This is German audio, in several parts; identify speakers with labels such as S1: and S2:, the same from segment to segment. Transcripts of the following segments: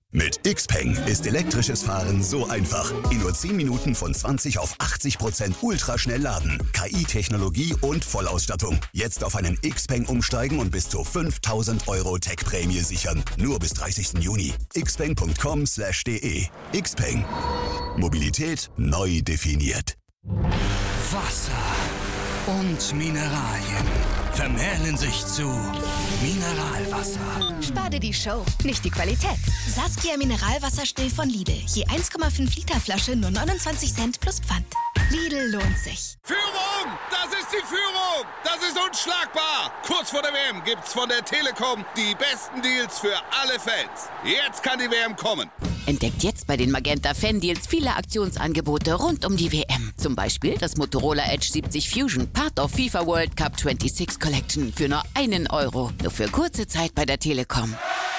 S1: Mit Xpeng ist elektrisches Fahren so einfach. In nur 10 Minuten von 20 auf 80% ultraschnell laden. KI-Technologie und Vollausstattung. Jetzt auf einen Xpeng umsteigen und bis zu 5.000 € Tech-Prämie sichern. Nur bis 30. Juni. xpeng.com/de. Xpeng. Mobilität neu definiert.
S2: Wasser und Mineralien vermählen sich zu Mineralwasser.
S3: Spar dir die Show, nicht die Qualität. Saskia Mineralwasser still von Lidl. Je 1,5 Liter Flasche nur 29 Cent plus Pfand. Lidl lohnt sich.
S4: Führung! Das ist die Führung! Das ist unschlagbar! Kurz vor der WM gibt's von der Telekom die besten Deals für alle Fans. Jetzt kann die WM kommen.
S5: Entdeckt jetzt bei den Magenta Fan-Deals viele Aktionsangebote rund um die WM. Zum Beispiel das Motorola Edge 70 Fusion, Part of FIFA World Cup 26 Collection für nur €1. Nur für kurze Zeit bei der Telekom.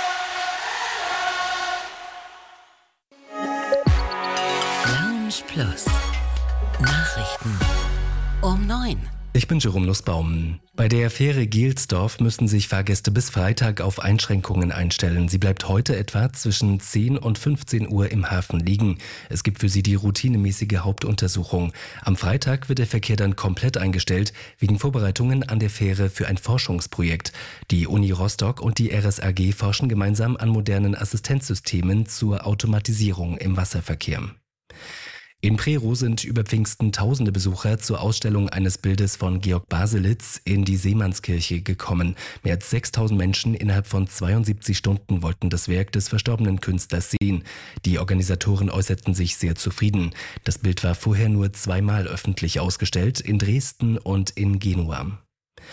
S6: Lounge Plus. Nachrichten um 9.
S7: Ich bin Jerome Nussbaum. Bei der Fähre Gelsdorf müssen sich Fahrgäste bis Freitag auf Einschränkungen einstellen. Sie bleibt heute etwa zwischen 10 und 15 Uhr im Hafen liegen. Es gibt für sie die routinemäßige Hauptuntersuchung. Am Freitag wird der Verkehr dann komplett eingestellt, wegen Vorbereitungen an der Fähre für ein Forschungsprojekt. Die Uni Rostock und die RSAG forschen gemeinsam an modernen Assistenzsystemen zur Automatisierung im Wasserverkehr. In Prerow sind über Pfingsten tausende Besucher zur Ausstellung eines Bildes von Georg Baselitz in die Seemannskirche gekommen. Mehr als 6.000 Menschen innerhalb von 72 Stunden wollten das Werk des verstorbenen Künstlers sehen. Die Organisatoren äußerten sich sehr zufrieden. Das Bild war vorher nur zweimal öffentlich ausgestellt, in Dresden und in Genua.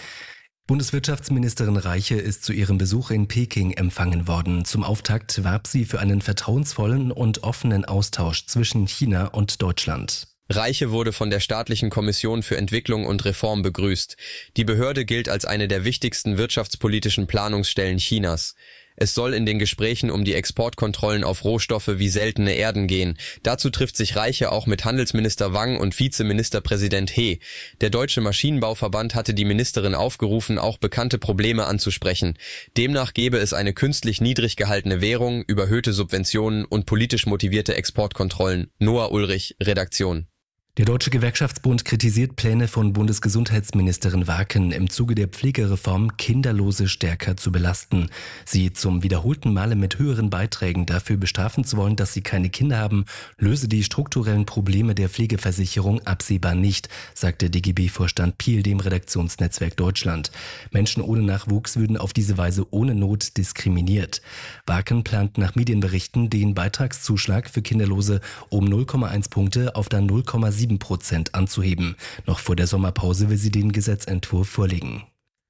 S7: Bundeswirtschaftsministerin Reiche ist zu ihrem Besuch in Peking empfangen worden. Zum Auftakt warb sie für einen vertrauensvollen und offenen Austausch zwischen China und Deutschland.
S8: Reiche wurde von der Staatlichen Kommission für Entwicklung und Reform begrüßt. Die Behörde gilt als eine der wichtigsten wirtschaftspolitischen Planungsstellen Chinas. Es soll in den Gesprächen um die Exportkontrollen auf Rohstoffe wie seltene Erden gehen. Dazu trifft sich Reiche auch mit Handelsminister Wang und Vizeministerpräsident He. Der Deutsche Maschinenbauverband hatte die Ministerin aufgerufen, auch bekannte Probleme anzusprechen. Demnach gäbe es eine künstlich niedrig gehaltene Währung, überhöhte Subventionen und politisch motivierte Exportkontrollen. Noah Ulrich, Redaktion.
S7: Der Deutsche Gewerkschaftsbund kritisiert Pläne von Bundesgesundheitsministerin Waken, im Zuge der Pflegereform Kinderlose stärker zu belasten. Sie zum wiederholten Male mit höheren Beiträgen dafür bestrafen zu wollen, dass sie keine Kinder haben, löse die strukturellen Probleme der Pflegeversicherung absehbar nicht, sagte DGB-Vorstand Piel dem Redaktionsnetzwerk Deutschland. Menschen ohne Nachwuchs würden auf diese Weise ohne Not diskriminiert. Waken plant nach Medienberichten den Beitragszuschlag für Kinderlose um 0,1 Punkte auf dann 0,7% anzuheben. Noch vor der Sommerpause will sie den Gesetzentwurf vorlegen.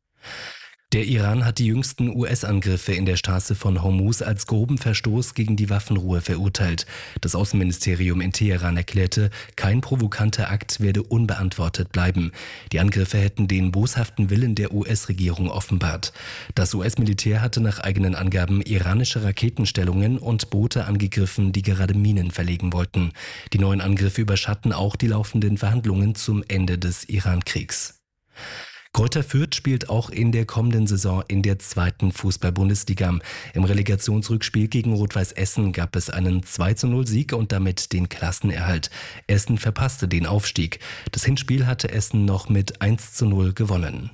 S7: Der Iran hat die jüngsten US-Angriffe in der Straße von Hormuz als groben Verstoß gegen die Waffenruhe verurteilt. Das Außenministerium in Teheran erklärte, kein provokanter Akt werde unbeantwortet bleiben. Die Angriffe hätten den boshaften Willen der US-Regierung offenbart. Das US-Militär hatte nach eigenen Angaben iranische Raketenstellungen und Boote angegriffen, die gerade Minen verlegen wollten. Die neuen Angriffe überschatten auch die laufenden Verhandlungen zum Ende des Iran-Kriegs. Greuther Fürth spielt auch in der kommenden Saison in der 2. Fußball-Bundesliga. Im Relegationsrückspiel gegen Rot-Weiß Essen gab es einen 2:0-Sieg und damit den Klassenerhalt. Essen verpasste den Aufstieg. Das Hinspiel hatte Essen noch mit 1:0 gewonnen.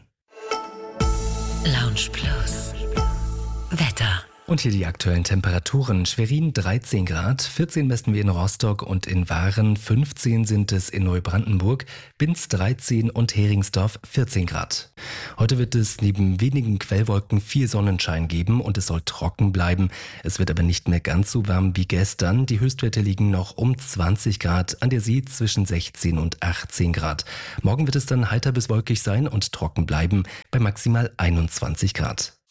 S6: Lounge Plus. Wetter.
S7: Und hier die aktuellen Temperaturen. Schwerin 13 Grad, 14 messen wir in Rostock und in Waren, 15 sind es in Neubrandenburg, Binz 13 und Heringsdorf 14 Grad. Heute wird es neben wenigen Quellwolken viel Sonnenschein geben und es soll trocken bleiben. Es wird aber nicht mehr ganz so warm wie gestern. Die Höchstwerte liegen noch um 20 Grad, an der See zwischen 16 und 18 Grad. Morgen wird es dann heiter bis wolkig sein und trocken bleiben bei maximal 21 Grad.